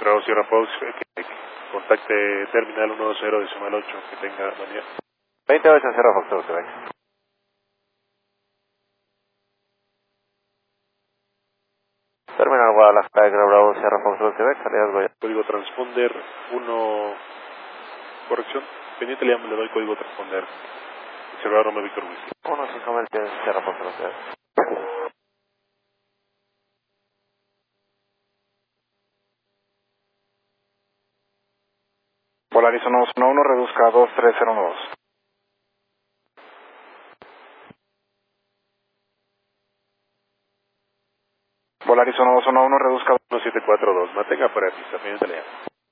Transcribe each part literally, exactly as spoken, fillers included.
Bravo Sierra Fox, Quebec. Contacte terminal uno dos cero decimal ocho, que tenga buen día. veintiocho Sierra Fox, Quebec. Terminal Guadalajara, Bravo Sierra Fox, Quebec, salidas Goya. Código transponder uno, corrección, pendiente le, llamo, le doy código transponder. Sierra Roma Víctor Whisky. uno cinco mil pies, Sierra Fox, Quebec. Polaris uno dos uno uno, reduzca a dos tres cero uno dos. Polaris uno dos uno uno, reduzca a uno siete cuatro dos, mantenga fuera de pista, pendiente le llamo.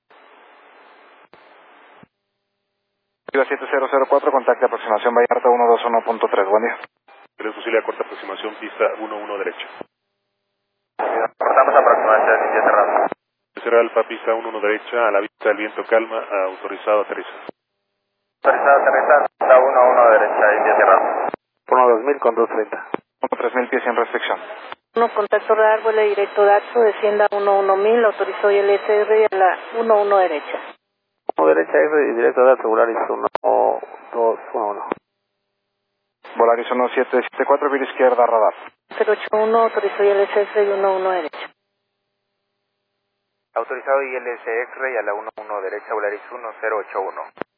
siete cero cero cuatro, contacte aproximación Vallarta uno dos uno punto tres, buen día. tres fusil a corta aproximación, pista uno uno derecha. Cortamos aproximación, inicio cerrado. Será Alfa, pista uno uno derecha, a la vista del viento calma, autorizado aterriza. Autorizado aterrizar, pista uno uno derecha, inicio cerrado. uno dos mil con dos treinta. uno tres mil pies sin restricción. uno contacto radar, vuelo directo Daxo, descienda uno uno mil, autorizó I L S R a la uno uno derecha. uno derecha y directo Daxo, Volaris uno dos uno uno. Volaris uno siete siete cuatro, vía izquierda, radar. cero ocho uno, autorizó I L S R y uno uno derecha. Autorizado I L S X-Ray a la uno uno derecha, Volaris uno cero ocho uno.